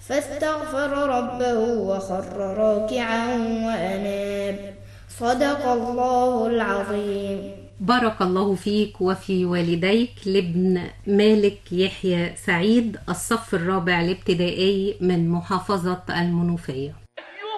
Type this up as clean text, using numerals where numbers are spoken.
فاستغفر ربه وخر راكعا وأناب. صدق الله العظيم. بارك الله فيك وفي والديك. لابن مالك يحيى سعيد، الصف الرابع الابتدائي من محافظة المنوفية.